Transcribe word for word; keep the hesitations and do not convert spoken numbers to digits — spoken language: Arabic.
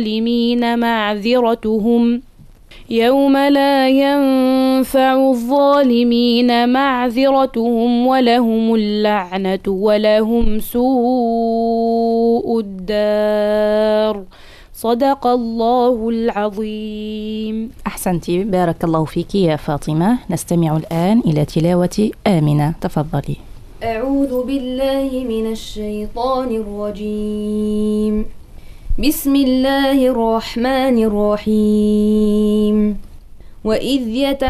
الظالمين معذرتهم يوم لا ينفع الظالمين معذرتهم ولهم اللعنة ولهم سوء الدار. صدق الله العظيم. أحسنتي، بارك الله فيك يا فاطمة. نستمع الآن إلى تلاوة آمنة، تفضلي. أعوذ بالله من الشيطان الرجيم. بسم الله الرحمن الرحيم. وإذ